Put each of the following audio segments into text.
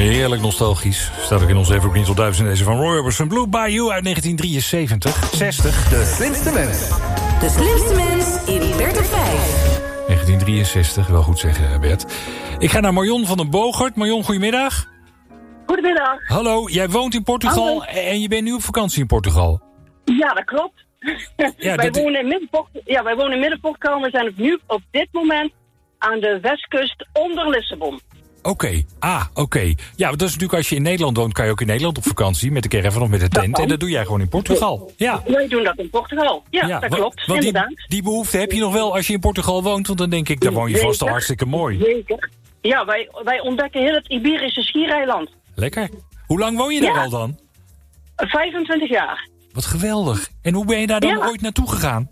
Heerlijk nostalgisch. Staat ook in onze Evergreen tot 1000 deze van Roy Orbison. Blue Bayou uit 1973. 60. De slimste mens. De slimste mens in Bert op 5. 1963, wel goed zeggen, Bert. Ik ga naar Marion van den Bogert. Marion, goedemiddag. Goedemiddag. Hallo, jij woont in Portugal. Hallo. En je bent nu op vakantie in Portugal. Ja, dat klopt. Ja, wij wonen in Midden-Portugal. We zijn nu op dit moment aan de westkust onder Lissabon. Oké. Ja, want dat is natuurlijk als je in Nederland woont, kan je ook in Nederland op vakantie met de caravan of met de tent. En dat doe jij gewoon in Portugal. Ja. Wij doen dat in Portugal. Ja, dat klopt. Want inderdaad. die behoefte heb je nog wel als je in Portugal woont, want dan denk ik, daar woon je vast al hartstikke mooi. Zeker. Ja, wij ontdekken heel het Iberische schiereiland. Lekker. Hoe lang woon je daar al dan? 25 jaar. Wat geweldig. En hoe ben je daar dan ooit naartoe gegaan?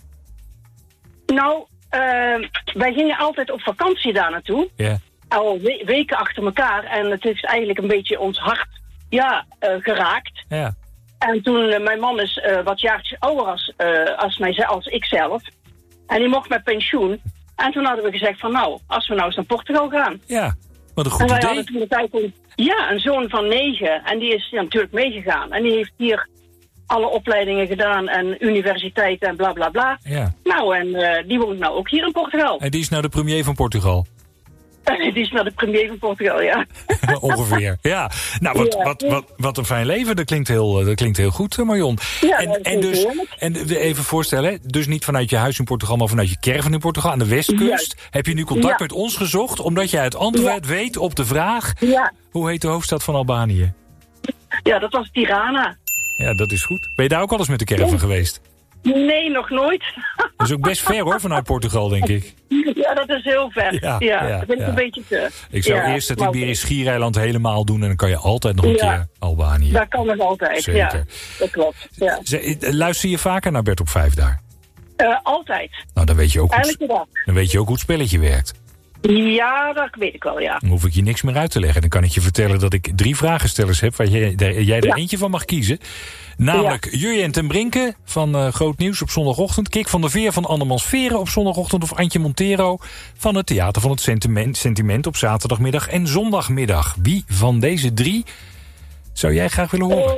Nou, wij gingen altijd op vakantie daar naartoe. Ja. Al weken achter elkaar. En het is eigenlijk een beetje ons hart geraakt. Ja. En toen, mijn man is wat jaartjes ouder als ik zelf. En die mocht met pensioen. En toen hadden we gezegd van nou, als we nou eens naar Portugal gaan. Ja, wat een goed en wij idee. hadden toen de tijd een zoon van 9. En die is natuurlijk meegegaan. En die heeft hier alle opleidingen gedaan en universiteit en bla bla bla. Ja. Nou, en die woont nou ook hier in Portugal. En die is nou de premier van Portugal? Die is nou de premier van Portugal, ja. Ongeveer, ja. Nou, wat een fijn leven. Dat klinkt heel goed, Marion. Ja, en even voorstellen, dus niet vanuit je huis in Portugal, maar vanuit je caravan in Portugal aan de westkust. Ja. Heb je nu contact met ons gezocht, omdat jij het antwoord weet op de vraag... Ja. Hoe heet de hoofdstad van Albanië? Ja, dat was Tirana. Ja, dat is goed. Ben je daar ook al eens met de caravan geweest? Nee, nog nooit. Dat is ook best ver hoor, vanuit Portugal, denk ik. Ja, dat is heel ver. Ja, dat vind ik een beetje te. Ik zou eerst het Iberisch Schiereiland helemaal doen en dan kan je altijd nog een keer Albanië. Dat kan nog altijd, zeker. Ja. Dat klopt, ja. Luister je vaker naar Bert op 5 daar? Altijd. Nou, dan weet je ook hoe het spelletje werkt. Ja, dat weet ik wel, ja. Dan hoef ik je niks meer uit te leggen. Dan kan ik je vertellen dat ik 3 vragenstellers heb waar jij er eentje van mag kiezen. Namelijk Jurjen ten Brinke van Groot Nieuws op zondagochtend. Kik van der Veer van Andermans Veren op zondagochtend. Of Antje Montero van het Theater van het Sentiment op zaterdagmiddag en zondagmiddag. Wie van deze 3 zou jij graag willen horen?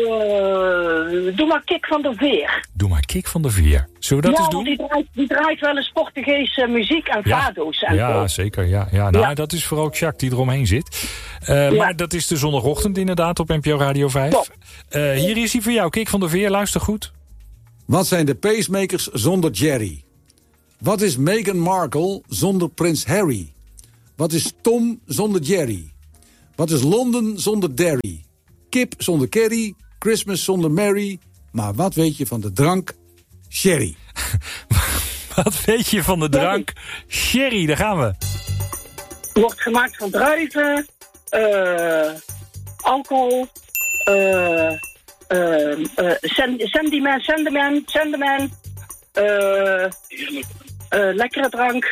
Doe maar Kik van der Veer. Doe maar Kik van der Veer. Zullen we dat eens doen? Die draait wel eens Portugese muziek en fado's. Ja, zeker. Ja. Nou, dat is vooral Jacques die eromheen zit. Maar dat is de zondagochtend inderdaad op NPO Radio 5. Hier is hij voor jou, Kik van der Veer. Luister goed. Wat zijn de pacemakers zonder Jerry? Wat is Meghan Markle zonder prins Harry? Wat is Tom zonder Jerry? Wat is Londen zonder Derry? Kip zonder Kerry, Christmas zonder Mary. Maar wat weet je van de drank sherry? Wat weet je van de drank sherry? Daar gaan we. Wordt gemaakt van druiven, alcohol, sandman, lekkere drank,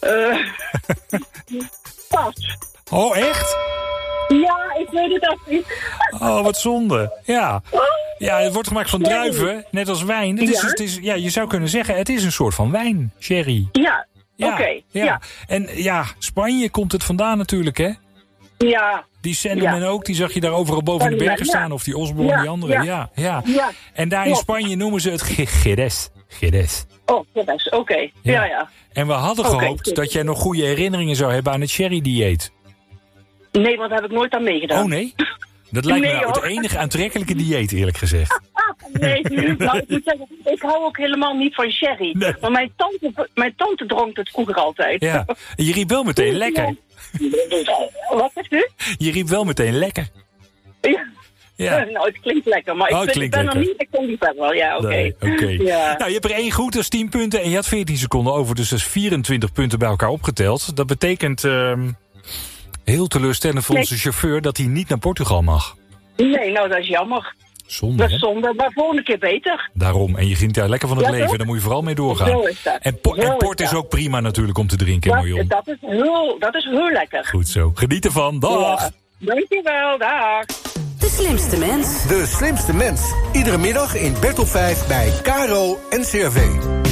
pas. Oh, echt? Ja, ik weet het ook niet. Oh, wat zonde. Ja. Ja, het wordt gemaakt van druiven, net als wijn. Je zou kunnen zeggen, het is een soort van wijn, sherry. Ja, oké. Ja. En Spanje komt het vandaan natuurlijk, hè? Ja. Die Sandeman ook, die zag je daar overal boven de bergen staan. Of die Osborne, die andere. Ja. En daar in Spanje noemen ze het Jerez. Oh, Jerez, oké. Ja. En we hadden gehoopt dat jij nog goede herinneringen zou hebben aan het sherry-dieet. Nee, want daar heb ik nooit aan meegedaan. Oh nee? Dat lijkt me nou het enige aantrekkelijke dieet, eerlijk gezegd. Nee, nou, ik moet zeggen, ik hou ook helemaal niet van sherry. Nee. Maar mijn tante dronk het vroeger altijd. Ja, en je riep wel meteen lekker. Wat zegt u? Je riep wel meteen lekker. Ja. Nou, het klinkt lekker, maar ik ben er niet, ik kom niet verder wel. Ja, oké. Nee, ja. Nou, je hebt er 1 goed, dat is 10 punten. En je had 14 seconden over, dus dat is 24 punten bij elkaar opgeteld. Dat betekent... heel teleurstellend voor onze chauffeur dat hij niet naar Portugal mag. Nee, nou dat is jammer. Zonde, dat is zonde, maar volgende keer beter. Daarom, en je geniet daar lekker van het leven, toch? Daar moet je vooral mee doorgaan. Zo is dat. En port is ook prima natuurlijk om te drinken, Marion. Dat is heel lekker. Goed zo, geniet ervan, dag! Ja. Dankjewel, dag! De slimste mens. De slimste mens, iedere middag in Bert op 5 bij Caro en CRV.